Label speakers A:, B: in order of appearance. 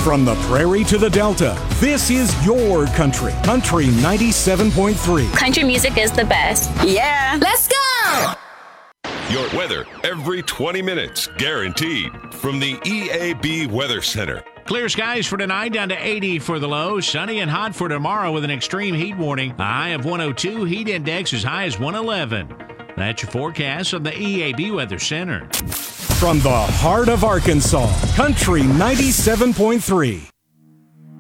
A: From the prairie to the Delta, this is your country. Country 97.3.
B: Country music is the best.
C: Yeah.
D: Let's go!
E: Your weather every 20 minutes, guaranteed. From the EAB Weather Center.
F: Clear skies for tonight, down to 80 for the low. Sunny and hot for tomorrow with an extreme heat warning. A high of 102, heat index as high as 111. That's your forecast from the EAB Weather Center.
A: From the heart of Arkansas, Country 97.3.